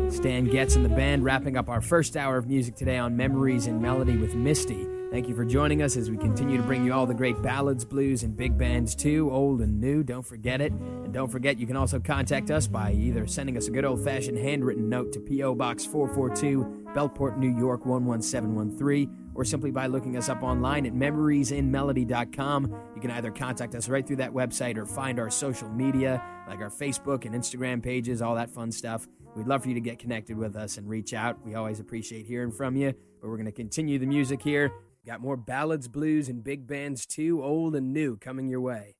Stan Getz and the band wrapping up our first hour of music today on Memories in Melody with Misty. Thank you for joining us as we continue to bring you all the great ballads, blues, and big bands too, old and new. Don't forget it. And don't forget, you can also contact us by either sending us a good old-fashioned handwritten note to P.O. Box 442, Belport, New York 11713, or simply by looking us up online at memoriesinmelody.com. You can either contact us right through that website or find our social media, like our Facebook and Instagram pages, all that fun stuff. We'd love for you to get connected with us and reach out. We always appreciate hearing from you, but we're going to continue the music here. Got more ballads, blues, and big bands too, old and new, coming your way.